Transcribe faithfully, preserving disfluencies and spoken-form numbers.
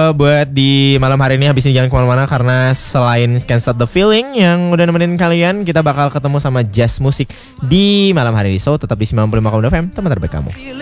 buat di malam hari ini habis ini jangan kemana-mana, karena selain Can't Stop the Feeling yang udah nemenin kalian, kita bakal ketemu sama jazz musik di malam hari ini. So tetap di sembilan puluh lima koma dua F M, teman terbaik kamu.